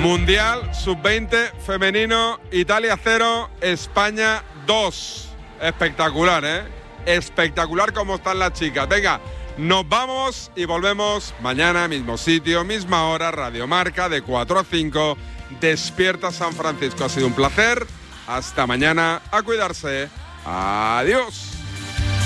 Mundial Sub-20 femenino, Italia 0, España 2. Espectacular, ¿eh? Espectacular cómo están las chicas. Venga, nos vamos y volvemos mañana, mismo sitio, misma hora, Radio Marca, de 4 a 5. Despierta San Francisco. Ha sido un placer. Hasta mañana. A cuidarse. Adiós.